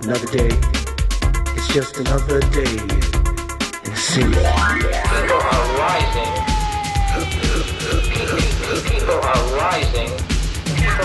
Another day, it's just another day in the city.